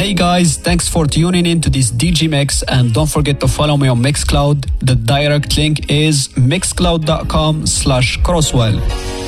Hey guys, thanks for tuning in to this DG Mix, and don't forget to follow me on Mixcloud. The direct link is mixcloud.com/Crosswell.